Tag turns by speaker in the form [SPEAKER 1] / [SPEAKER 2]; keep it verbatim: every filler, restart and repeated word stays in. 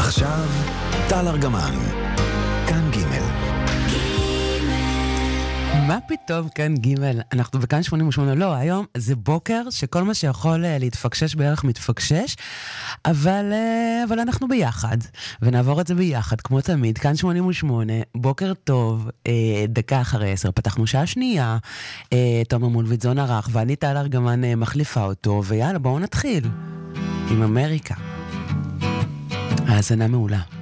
[SPEAKER 1] עכשיו, טל ארגמן, כאן ג'
[SPEAKER 2] מה פתאום כאן ג' אנחנו בכאן שמונים ושמונה, לא, היום זה בוקר שכל מה שיכול להתפקשש בערך מתפקשש, אבל, אבל אנחנו ביחד, ונעבור את זה ביחד, כמו תמיד, כאן שמונים ושמונה, בוקר טוב, דקה אחרי עשר, פתחנו שעה שנייה, תומר מולביטזון ערך, ואני טל ארגמן מחליפה אותו, ויאללה, בואו נתחיל עם אמריקה. האזנה מעולה.